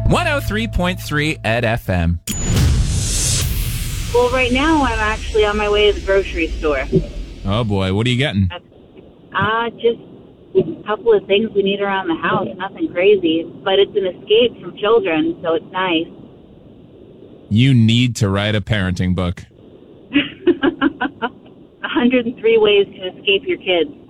103.3 Ed FM. Well, right now I'm actually on my way to the grocery store. Oh boy, what are you getting? Just a couple of things we need around the house. Nothing crazy, but it's an escape from children, so it's nice. You need to write a parenting book. 103 ways to escape your kids.